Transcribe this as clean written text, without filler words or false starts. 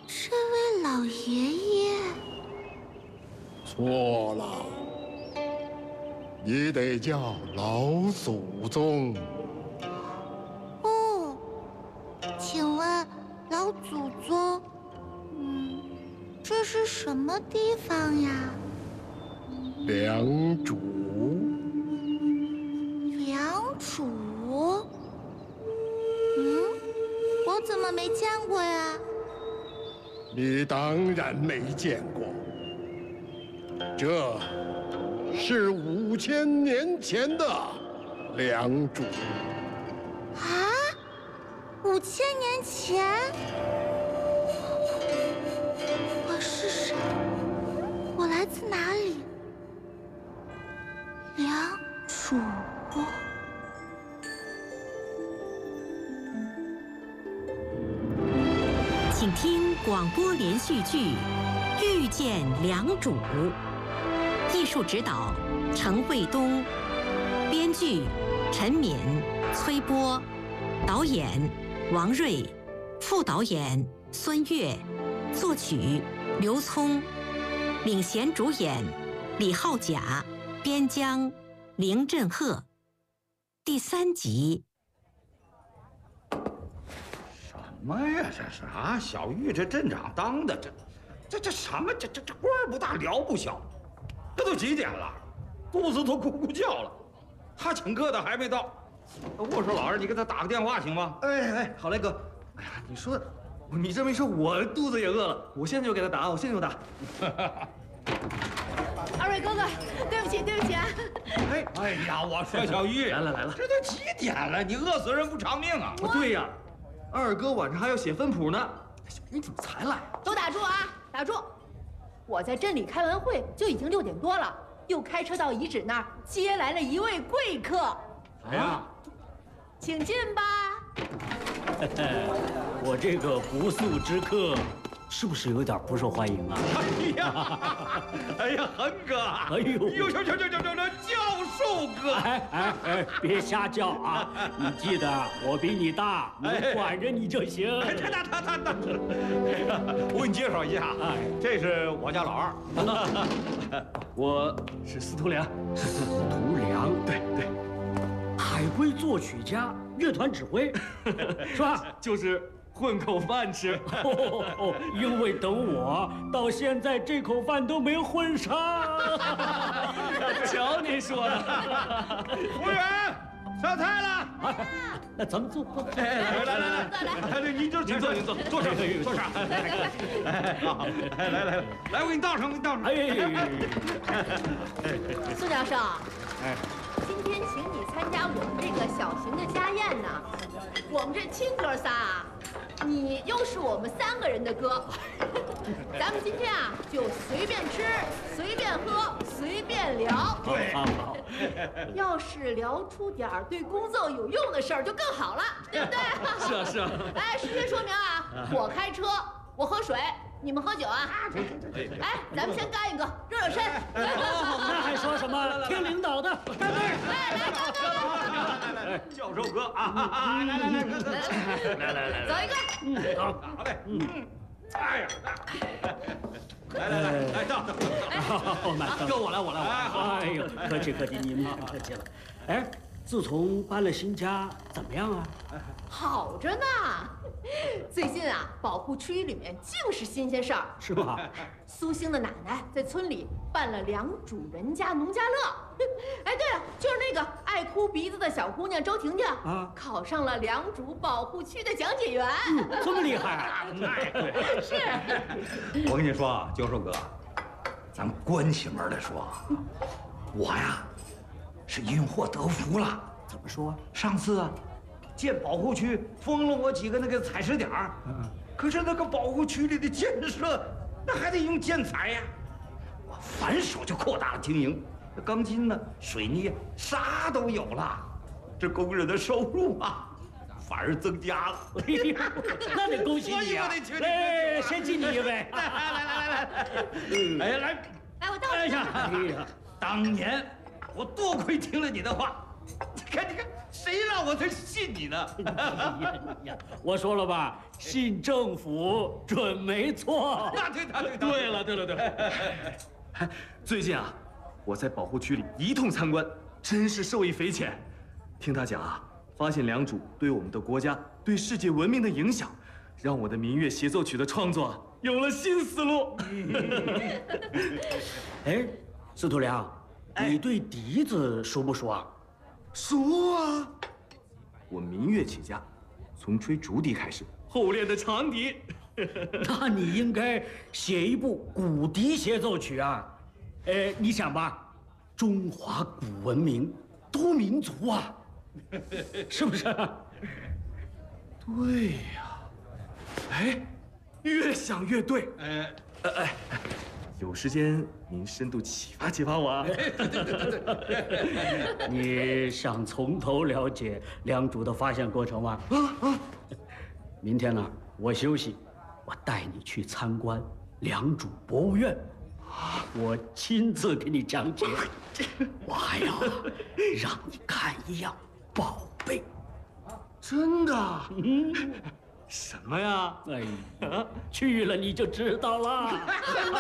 这位老爷爷。 错了，你得叫老祖宗。 哦，请问老祖宗，这是什么地方呀？ 良主。 良主？我怎么没见过呀？ 你当然没见过，这是5000年前的良主。 啊，5000年前？我是谁？我来自哪里？良主。 请听广播连续剧《遇见良主》，艺术指导程卫东，编剧陈敏、崔波，导演王瑞，副导演孙越，作曲刘聪，领衔主演李浩甲，边疆林振赫。第3集。 什么呀？这是啊，小玉这镇长当的，这什么？这官儿不大，僚不小，这都几点了？肚子都咕咕叫了。他请客的还没到。我说老二，你给他打个电话行吗？ 哎，好嘞，哥。哎呀，你这么一说，我肚子也饿了。我现在就给他打，我现在就打。 二位哥哥，对不起啊！ 哎呀，我说小玉， 来了， 这都几点了？你饿死人不偿命啊！ 对呀。二哥晚上还要写分谱呢，小玉你怎么才来？ 都打住啊！打住！我在镇里开完会就已经6点多了，又开车到遗址那儿接来了一位贵客。 谁呀？ 请进吧。 我这个不速之客，是不是有点不受欢迎啊？ 哎呀，恒哥！ 哎呦， 教授哥！ 哎，别瞎叫啊！你记得我比你大，你管着你就行。 他，我给你介绍一下，这是我家老二， 我是司徒良。 司徒良， 对， 海归作曲家，乐团指挥，是吧？ 就是混口饭吃。 因为等我到现在这口饭都没混上。 瞧你说的。 服务员，上菜了。 那咱们坐。 来，您坐上。好，来，我给你倒上。 苏教授，今天请你参加我们这个小型的家宴呢。我们这亲哥仨啊，你又是我们3个人的哥。咱们今天啊，就随便吃，随便喝，随便聊。 对， 好。 要是聊出点对工作有用的事儿，就更好了，对不对？ 是啊。 哎，事先说明啊，我开车，我喝水，你们喝酒啊。哎，咱们先干一个，热身。 那还说什么？听领导的。 来， 教授哥啊，来， 走一个。 好嘞，哎呀，来，到， 哥我来。哎呦，客气，您客气了。哎，自从搬了新家，怎么样啊？ 好着呢。最近啊，保护区里面尽是新鲜事儿， 是吧？ 苏星的奶奶在村里办了良主人家农家乐。哎，对了，就是那个爱哭鼻子的小姑娘周婷婷啊，考上了良主保护区的讲解员。 这么厉害？ 对， 是。 我跟你说啊，教授哥，咱关起门来说，我呀是因祸得福了。 怎么说？ 上次啊，建保护区封了我几个那个采石点儿，可是那个保护区里的建设，那还得用建材呀。我反手就扩大了经营，钢筋呢、水泥啥都有了，这工人的收入啊，反而增加了。 那得恭喜你啊！哎，先敬你一杯。 来， 来，我倒一下。当年我多亏听了你的话，你看， 谁让我才信你呢？ 我说了吧，信政府准没错。 对了。最近啊，我在保护区里一通参观，真是受益匪浅。听他讲啊，发现良渚对我们的国家、对世界文明的影响，让我的民乐协奏曲的创作有了新思路。 哎，司徒良，你对笛子熟不熟啊？ 熟啊！我民乐起家，从吹竹笛开始，后练的长笛。 那你应该写一部古笛协奏曲啊！你想吧，中华古文明多民族啊，是不是？ 对呀，哎，越想越对。有时间您深度启发启发我啊。 你想从头了解良渚的发现过程吗？明天呢，我休息，我带你去参观良渚博物院，我亲自给你讲解。我还要让你看一样宝贝。 真的？什么呀？ 哎呀，去了你就知道了。